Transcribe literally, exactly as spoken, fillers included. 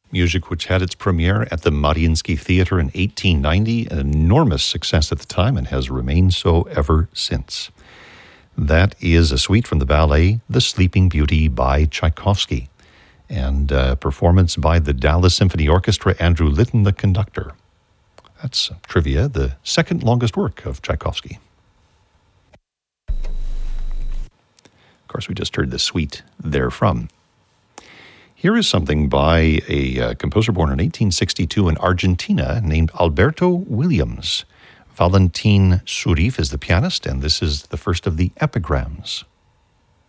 music which had its premiere at the Mariinsky Theater in eighteen ninety, an enormous success at the time and has remained so ever since. That is a suite from the ballet The Sleeping Beauty by Tchaikovsky, and a performance by the Dallas Symphony Orchestra, Andrew Litton, the conductor. That's trivia, the second longest work of Tchaikovsky. Of course, we just heard the suite therefrom. Here is something by a uh, composer born in eighteen sixty-two in Argentina named Alberto Williams. Valentin Surif is the pianist, and this is the first of the epigrams.